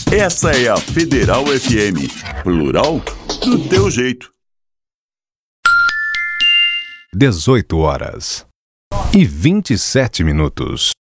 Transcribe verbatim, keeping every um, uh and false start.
Essa é a Federal F M, plural do teu jeito. dezoito horas e vinte e sete minutos.